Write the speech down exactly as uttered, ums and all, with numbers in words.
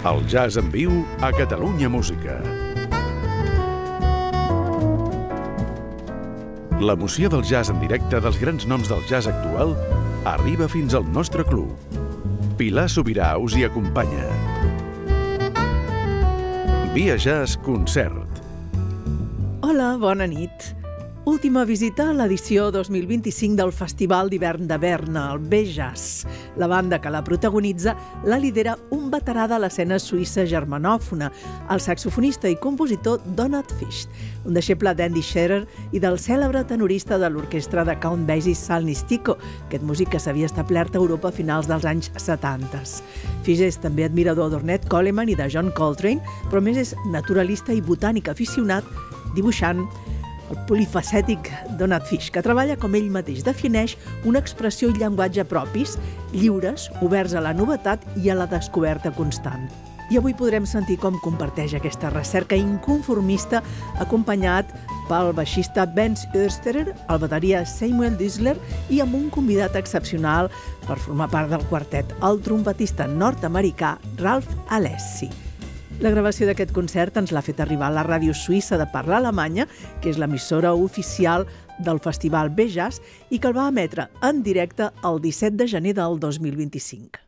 El jazz en viu a Catalunya Música. L'emoció del jazz en directe dels grans noms del jazz actual arriba fins al nostre club. Pilar Sobirà us hi acompanya. Via Jazz Concert. Hola, bona nit. Última visita a l'edició dos mil vint-i-cinc del Festival d'Hivern de Berna, el B-Jazz. La banda que la protagonitza la lidera un veterà de l'escena suïssa germanòfona, el saxofonista i compositor Donat Ficht, un deixeble d'Andy Scherer i del cèlebre tenorista de l'orquestra de Count Basie Sal Nistico, aquest músic que s'havia establert a Europa a finals dels anys setanta. Ficht és també admirador d'Ornette Coleman i de John Coltrane, però més és naturalista i botànic aficionat, dibuixant. El polifacètic Donat Ficht, que treballa, com ell mateix defineix, una expressió i llenguatge propis, lliures, oberts a la novetat i a la descoberta constant. I avui podrem sentir com comparteix aquesta recerca inconformista acompanyat pel baixista Bence Österer, el bateria Samuel Dysler i amb un convidat excepcional per formar part del quartet, el trompetista nord-americà Ralph Alessi. La gravació d'aquest concert ens l'ha fet arribar a la ràdio suïssa de parla alemanya, que és l'emissora oficial del Festival B-Jazz i que el va emetre en directe el disset de gener del dos mil vint-i-cinc.